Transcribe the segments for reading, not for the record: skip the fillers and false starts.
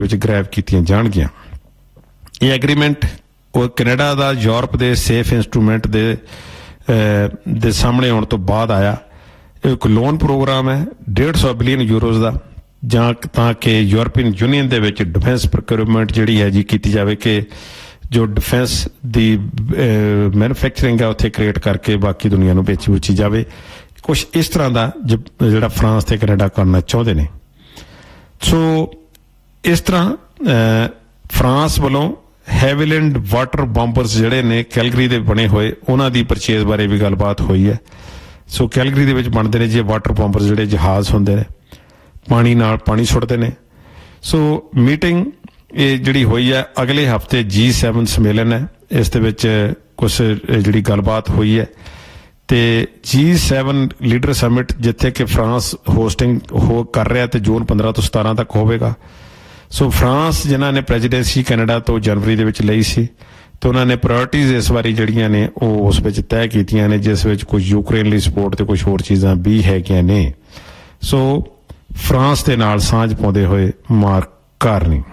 ਵਿੱਚ ਗ੍ਰੈਬ ਕੀਤੀਆਂ ਜਾਣਗੀਆਂ। ਇਹ ਐਗਰੀਮੈਂਟ ਉਹ ਕੈਨੇਡਾ ਦਾ ਯੂਰਪ ਦੇ ਸੇਫ ਇੰਸਟਰੂਮੈਂਟ ਦੇ ਸਾਹਮਣੇ ਆਉਣ ਤੋਂ ਬਾਅਦ ਆਇਆ। ਇਹ ਇੱਕ ਲੋਨ ਪ੍ਰੋਗਰਾਮ ਹੈ 150 ਬਿਲੀਅਨ ਯੂਰੋਜ਼ ਦਾ, ਜਾਂ ਤਾਂ ਕਿ ਯੂਰਪੀਅਨ ਯੂਨੀਅਨ ਦੇ ਵਿੱਚ ਡਿਫੈਂਸ ਪ੍ਰੋਕਿਊਰਮੈਂਟ ਜਿਹੜੀ ਹੈ ਜੀ ਕੀਤੀ ਜਾਵੇ ਕਿ ਜੋ ਡਿਫੈਂਸ ਦੀ ਮੈਨੂਫੈਕਚਰਿੰਗ ਹੈ ਉੱਥੇ ਕ੍ਰੀਏਟ ਕਰਕੇ ਬਾਕੀ ਦੁਨੀਆ ਨੂੰ ਵੇਚੀ ਵੂਚੀ ਜਾਵੇ। ਕੁਛ ਇਸ ਤਰ੍ਹਾਂ ਦਾ ਜਿਹੜਾ ਫਰਾਂਸ ਤੇ ਕੈਨੇਡਾ ਕਰਨਾ ਚਾਹੁੰਦੇ ਨੇ। ਸੋ ਇਸ ਤਰ੍ਹਾਂ ਫਰਾਂਸ ਵੱਲੋਂ ਹੈਵੀਲੈਂਡ ਵਾਟਰ ਬੰਬਰਸ ਜਿਹੜੇ ਨੇ ਕੈਲਗਰੀ ਦੇ ਬਣੇ ਹੋਏ ਉਹਨਾਂ ਦੀ ਪਰਚੇਜ਼ ਬਾਰੇ ਵੀ ਗੱਲਬਾਤ ਹੋਈ ਹੈ। ਸੋ ਕੈਲਗਰੀ ਦੇ ਵਿੱਚ ਬਣਦੇ ਨੇ ਜੀ ਵਾਟਰ ਬੰਬਰਸ ਜਿਹੜੇ ਜਹਾਜ਼ ਹੁੰਦੇ ਨੇ, ਪਾਣੀ ਨਾਲ ਪਾਣੀ ਸੁੱਟਦੇ ਨੇ। ਸੋ ਮੀਟਿੰਗ ਇਹ ਜਿਹੜੀ ਹੋਈ ਹੈ ਅਗਲੇ ਹਫ਼ਤੇ G7 ਸੰਮੇਲਨ ਹੈ, ਇਸ ਦੇ ਵਿੱਚ ਕੁਛ ਜਿਹੜੀ ਗੱਲਬਾਤ ਹੋਈ ਹੈ। ਤੇ G7 ਲੀਡਰ ਸਮਿਟ ਜਿੱਥੇ ਕਿ ਫਰਾਂਸ ਹੋਸਟਿੰਗ ਕਰ ਰਿਹਾ ਤੇ ਜੂਨ 15 ਤੋਂ 17 ਤੱਕ ਹੋਵੇਗਾ। ਸੋ ਫਰਾਂਸ ਜਿਨ੍ਹਾਂ ਨੇ ਪ੍ਰੈਜ਼ੀਡੈਂਸੀ ਕੈਨੇਡਾ ਤੋਂ ਜਨਵਰੀ ਦੇ ਵਿੱਚ ਲਈ ਸੀ ਤੇ ਉਹਨਾਂ ਨੇ ਪ੍ਰਾਇਓਰਟੀਜ਼ ਇਸ ਵਾਰੀ ਜਿਹੜੀਆਂ ਨੇ ਉਹ ਉਸ ਵਿੱਚ ਤੈਅ ਕੀਤੀਆਂ ਨੇ, ਜਿਸ ਵਿੱਚ ਕੁਝ ਯੂਕਰੇਨ ਲਈ ਸਪੋਰਟ ਤੇ ਕੁਝ ਹੋਰ ਚੀਜ਼ਾਂ ਵੀ ਹੈਗੀਆਂ ਨੇ। ਸੋ ਫਰਾਂਸ ਦੇ ਨਾਲ ਸਾਂਝ ਪਾਉਂਦੇ ਹੋਏ ਮਾਰਕ ਕਾਰਨੀ।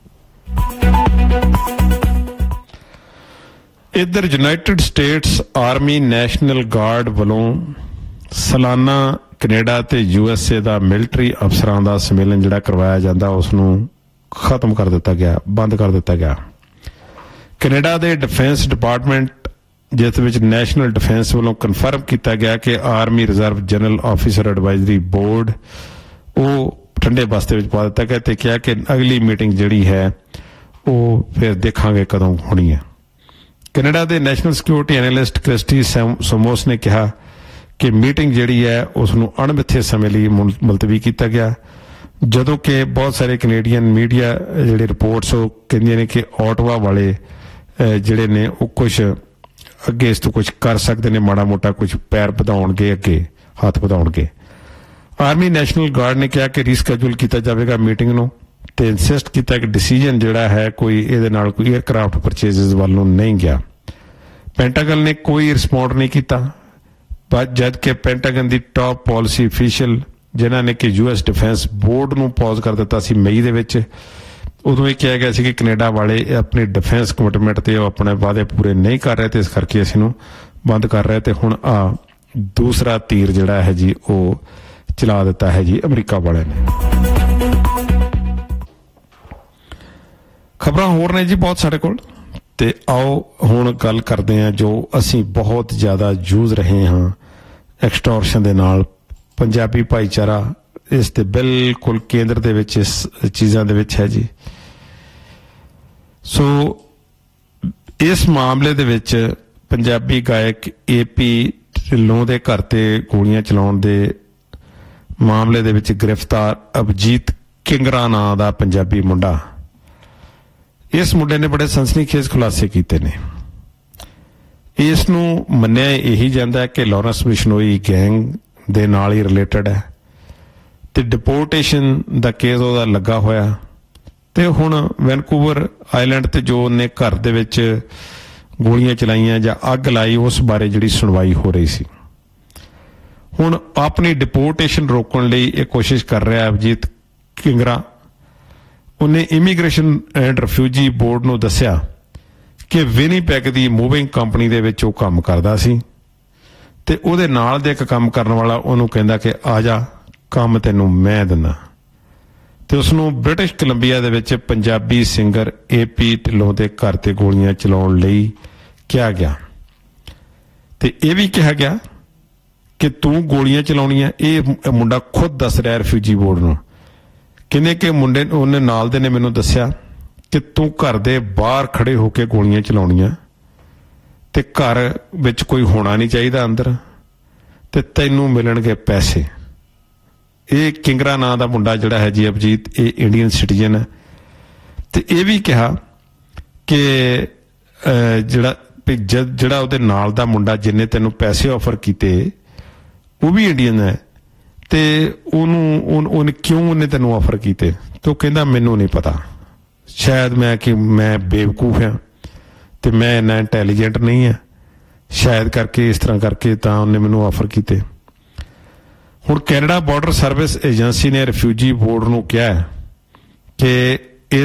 ਇੱਧਰ United States army national guard ਵੱਲੋਂ ਸਾਲਾਨਾ ਕੈਨੇਡਾ ਤੇ USA ਦਾ ਮਿਲਟਰੀ ਅਫਸਰਾਂ ਦਾ ਸੰਮੇਲਨ ਜਿਹੜਾ ਕਰਵਾਇਆ ਜਾਂਦਾ ਉਸ ਨੂੰ ਖਤਮ ਕਰ ਦਿੱਤਾ ਗਿਆ, ਬੰਦ ਕਰ ਦਿੱਤਾ ਗਿਆ। ਕੈਨੇਡਾ ਦੇ ਡਿਫੈਂਸ ਡਿਪਾਰਟਮੈਂਟ ਜਿਸ ਵਿੱਚ ਨੈਸ਼ਨਲ ਡਿਫੈਂਸ ਵੱਲੋਂ ਕਨਫਰਮ ਕੀਤਾ ਗਿਆ ਕਿ army reserve general officer advisory board ਉਹ ਠੰਡੇ ਬਸਤੇ ਵਿੱਚ ਪਾ ਦਿੱਤਾ ਗਿਆ ਤੇ ਕਿਹਾ ਕਿ ਅਗਲੀ ਮੀਟਿੰਗ ਜਿਹੜੀ ਹੈ ਉਹ ਫਿਰ ਦੇਖਾਂਗੇ ਕਦੋਂ ਹੋਣੀ ਹੈ। ਕੈਨੇਡਾ ਦੇ ਨੈਸ਼ਨਲ ਸਿਕਿਉਰਿਟੀ ਐਨਾਲਿਸਟ ਕ੍ਰਿਸਟੀ ਸਮੋਸ ਨੇ ਕਿਹਾ ਕਿ ਮੀਟਿੰਗ ਜਿਹੜੀ ਹੈ ਉਸ ਨੂੰ ਅਣਮਿੱਥੇ ਸਮੇਂ ਲਈ ਮੁਲਤਵੀ ਕੀਤਾ ਗਿਆ, ਜਦੋਂ ਕਿ ਬਹੁਤ ਸਾਰੇ ਕੈਨੇਡੀਅਨ ਮੀਡੀਆ ਜਿਹੜੇ ਰਿਪੋਰਟਸ ਉਹ ਕਹਿੰਦੀਆਂ ਨੇ ਕਿ ਓਟਵਾ ਵਾਲੇ ਜਿਹੜੇ ਨੇ ਉਹ ਕੁਛ ਅੱਗੇ ਇਸ ਤੋਂ ਕੁਛ ਕਰ ਸਕਦੇ ਨੇ, ਮਾੜਾ ਮੋਟਾ ਕੁਛ ਪੈਰ ਵਧਾਉਣਗੇ, ਅੱਗੇ ਹੱਥ ਵਧਾਉਣਗੇ। ਆਰਮੀ ਨੈਸ਼ਨਲ ਗਾਰਡ ਨੇ ਕਿਹਾ ਕਿ ਰੀਸਕੈਜੂਲ ਕੀਤਾ ਜਾਵੇਗਾ ਮੀਟਿੰਗ ਨੂੰ ਤੇ ਇਨਸਿਸਟ ਕੀਤਾ ਕਿ ਡਿਸੀਜਨ ਜਿਹੜਾ ਹੈ ਕੋਈ ਇਹਦੇ ਨਾਲ ਕੋਈ ਏਅਰਕ੍ਰਾਫਟ ਪਰਚੇਜ਼ਸ ਵੱਲ ਨੂੰ ਨਹੀਂ ਗਿਆ। ਪੈਂਟਾਗਨ ਨੇ ਕੋਈ ਰਿਸਪੌਂਡ ਨਹੀਂ ਕੀਤਾ, ਜਦ ਕਿ ਪੈਂਟਾਗਨ ਦੀ ਟਾਪ ਪਾਲਿਸੀ ਅਫੀਸ਼ੀਅਲ ਜਿਨ੍ਹਾਂ ਨੇ ਕਿ US ਡਿਫੈਂਸ ਬੋਰਡ ਨੂੰ ਪੌਜ਼ ਕਰ ਦਿੱਤਾ ਸੀ ਮਈ ਦੇ ਵਿੱਚ, ਉਦੋਂ ਇਹ ਕਿਹਾ ਗਿਆ ਸੀ ਕਿ ਕੈਨੇਡਾ ਵਾਲੇ ਆਪਣੀ ਡਿਫੈਂਸ ਕਮਿਟਮੈਂਟ ਤੇ ਉਹ ਆਪਣੇ ਵਾਅਦੇ ਪੂਰੇ ਨਹੀਂ ਕਰ ਰਹੇ ਤੇ ਇਸ ਕਰਕੇ ਅਸੀਂ ਨੂੰ ਬੰਦ ਕਰ ਰਹੇ। ਤੇ ਹੁਣ ਦੂਸਰਾ ਤੀਰ ਜਿਹੜਾ ਹੈ ਜੀ ਉਹ ਚਲਾ ਦਿੱਤਾ ਹੈ ਜੀ ਅਮਰੀਕਾ ਵਾਲਿਆਂ ਨੇ। ਖਬਰਾਂ ਹੋਰ ਨੇ ਜੀ ਬਹੁਤ ਸਾਡੇ ਕੋਲ, ਤੇ ਆਓ ਹੁਣ ਗੱਲ ਕਰਦੇ ਹਾਂ ਜੋ ਅਸੀਂ ਬਹੁਤ ਜ਼ਿਆਦਾ ਜੂਝ ਰਹੇ ਹਾਂ ਐਕਸਟੋਰਸ਼ਨ ਦੇ ਨਾਲ। ਪੰਜਾਬੀ ਭਾਈਚਾਰਾ ਇਸ ਦੇ ਬਿਲਕੁਲ ਕੇਂਦਰ ਦੇ ਵਿੱਚ ਇਸ ਚੀਜ਼ਾਂ ਦੇ ਵਿੱਚ ਹੈ ਜੀ। ਸੋ ਇਸ ਮਾਮਲੇ ਦੇ ਵਿੱਚ ਪੰਜਾਬੀ ਗਾਇਕ AP ਢਿੱਲੋਂ ਦੇ ਘਰ ਤੇ ਗੋਲੀਆਂ ਚਲਾਉਣ ਦੇ ਮਾਮਲੇ ਦੇ ਵਿੱਚ ਗ੍ਰਿਫਤਾਰ ਅਭਿਜੀਤ ਕਿੰਗਰਾ ਨਾਂ ਦਾ ਪੰਜਾਬੀ ਮੁੰਡਾ, ਇਸ ਮੁੰਡੇ ਨੇ ਬੜੇ ਸਨਸਨੀਖੇਜ਼ ਖੁਲਾਸੇ ਕੀਤੇ ਨੇ। ਇਸ ਨੂੰ ਮੰਨਿਆ ਇਹੀ ਜਾਂਦਾ ਹੈ ਕਿ ਲਾਰੈਂਸ ਬਿਸ਼ਨੋਈ ਗੈਂਗ ਦੇ ਨਾਲ ਹੀ ਰਿਲੇਟਡ ਹੈ ਤੇ ਡਿਪੋਰਟੇਸ਼ਨ ਦਾ ਕੇਸ ਉਹਦਾ ਲੱਗਾ ਹੋਇਆ ਤੇ ਹੁਣ ਵੈਨਕੂਵਰ ਆਈਲੈਂਡ ਤੇ ਜੋ ਉਹਨੇ ਘਰ ਦੇ ਵਿੱਚ ਗੋਲੀਆਂ ਚਲਾਈਆਂ ਜਾਂ ਅੱਗ ਲਾਈ ਉਸ ਬਾਰੇ ਜਿਹੜੀ ਸੁਣਵਾਈ ਹੋ ਰਹੀ ਸੀ। ਹੁਣ ਆਪਣੀ ਡਿਪੋਰਟੇਸ਼ਨ ਰੋਕਣ ਲਈ ਇਹ ਕੋਸ਼ਿਸ਼ ਕਰ ਰਿਹਾ ਅਭਿਜੀਤ ਕਿੰਗਰਾ। ਉਹਨੇ ਇਮੀਗ੍ਰੇਸ਼ਨ ਐਂਡ ਰਿਫਿਊਜੀ ਬੋਰਡ ਨੂੰ ਦੱਸਿਆ ਕਿ ਵਿਨੀਪੈਗ ਦੀ ਮੂਵਿੰਗ ਕੰਪਨੀ ਦੇ ਵਿੱਚ ਉਹ ਕੰਮ ਕਰਦਾ ਸੀ ਤੇ ਉਹਦੇ ਨਾਲ ਦੇ ਇੱਕ ਕੰਮ ਕਰਨ ਵਾਲਾ ਉਹਨੂੰ ਕਹਿੰਦਾ ਕਿ ਆ ਜਾ ਕੰਮ ਤੈਨੂੰ ਮੈਂ ਦਿੰਦਾ, ਤੇ ਉਸਨੂੰ ਬ੍ਰਿਟਿਸ਼ ਕੋਲੰਬੀਆ ਦੇ ਵਿੱਚ ਪੰਜਾਬੀ ਸਿੰਗਰ AP ਢਿੱਲੋਂ ਦੇ ਘਰ ਤੇ ਗੋਲੀਆਂ ਚਲਾਉਣ ਲਈ ਕਿਹਾ ਗਿਆ ਤੇ ਇਹ ਵੀ ਕਿਹਾ ਗਿਆ ਕਿ ਤੂੰ ਗੋਲੀਆਂ ਚਲਾਉਣੀਆਂ। ਇਹ ਮੁੰਡਾ ਖੁਦ ਦੱਸ ਰਿਹਾ ਰਿਫਿਊਜੀ ਬੋਰਡ ਨੂੰ, ਕਹਿੰਦੇ ਕਿ ਮੁੰਡੇ ਉਹਨੇ ਨਾਲ ਦੇ ਨੇ ਮੈਨੂੰ ਦੱਸਿਆ ਕਿ ਤੂੰ ਘਰ ਦੇ ਬਾਹਰ ਖੜੇ ਹੋ ਕੇ ਗੋਲੀਆਂ ਚਲਾਉਣੀਆਂ ਤੇ ਘਰ ਵਿੱਚ ਕੋਈ ਹੋਣਾ ਨਹੀਂ ਚਾਹੀਦਾ ਅੰਦਰ, ਤੇ ਤੈਨੂੰ ਮਿਲਣਗੇ ਪੈਸੇ। ਇਹ ਕਿੰਗਰਾ ਨਾਂ ਦਾ ਮੁੰਡਾ ਜਿਹੜਾ ਹੈ ਜੀ ਅਭਿਜੀਤ, ਇਹ ਇੰਡੀਅਨ ਸਿਟੀਜ਼ਨ ਹੈ। ਤੇ ਇਹ ਵੀ ਕਿਹਾ ਕਿ ਜਿਹੜਾ ਉਹਦੇ ਨਾਲ ਦਾ ਮੁੰਡਾ ਜਿਹਨੇ ਤੈਨੂੰ ਪੈਸੇ ਆਫਰ ਕੀਤੇ ਉਹ ਵੀ ਇੰਡੀਅਨ ਹੈ ਤੇ ਉਹਨੇ ਕਿਉਂ ਉਹਨੇ ਤੈਨੂੰ ਆਫਰ ਕੀਤੇ, ਤੇ ਉਹ ਕਹਿੰਦਾ ਮੈਨੂੰ ਨਹੀਂ ਪਤਾ, ਸ਼ਾਇਦ ਮੈਂ ਬੇਵਕੂਫ ਹਾਂ ਤੇ ਮੈਂ ਇੰਨਾ ਇੰਟੈਲੀਜੈਂਟ ਨਹੀਂ ਹਾਂ, ਸ਼ਾਇਦ ਕਰਕੇ ਇਸ ਤਰ੍ਹਾਂ ਕਰਕੇ ਤਾਂ ਉਹਨੇ ਮੈਨੂੰ ਆਫਰ ਕੀਤੇ। ਹੁਣ ਕੈਨੇਡਾ ਬਾਰਡਰ ਸਰਵਿਸ ਏਜੰਸੀ ਨੇ ਰਿਫਿਊਜੀ ਬੋਰਡ ਨੂੰ ਕਿਹਾ ਕਿ